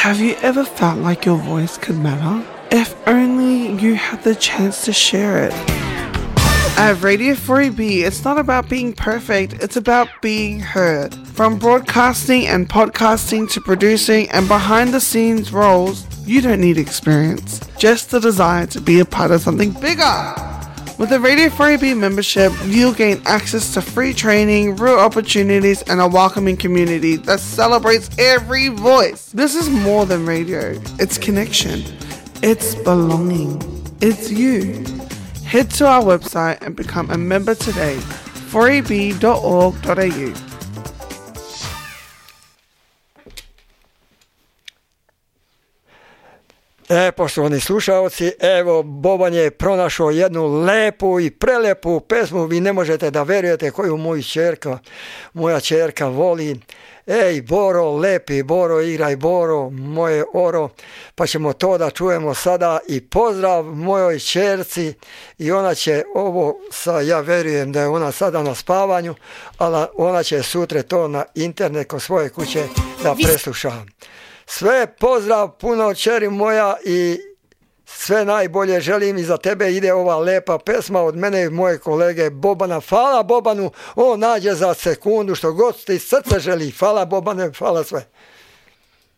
Have you ever felt like your voice could matter? If only you had the chance to share it. At Radio 4EB, it's not about being perfect, it's about being heard. From broadcasting and podcasting to producing and behind the scenes roles, you don't need experience, just the desire to be a part of something bigger. With a Radio 4EB membership, you'll gain access to free training, real opportunities, and a welcoming community that celebrates every voice. This is more than radio. It's connection. It's belonging. It's you. Head to our website and become a member today, 4eb.org.au. Poštovani slušalci, evo Boban je pronašao jednu lepu i prelepu pesmu, vi ne možete da verujete koju moja čerka voli. Ej Boro, lepi Boro, igraj Boro, moje oro, pa ćemo to da čujemo sada i pozdrav mojoj čerci i ona će ovo, ja verujem da je ona sada na spavanju, ali ona će sutra to na internet kod svoje kuće da presluša. Sve pozdrav puno čeri moja i sve najbolje želim i za tebe ide ova lepa pesma od mene i moje kolege Bobana. Hvala Bobanu, on nađe za sekundu što god ti srce želi. Hvala Bobane, hvala sve.